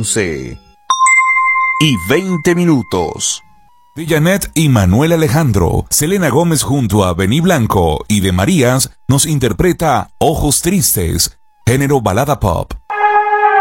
11:20. De Janet y Manuel Alejandro, Selena Gómez junto a Benny Blanco y de Marías nos interpreta Ojos Tristes, género balada pop.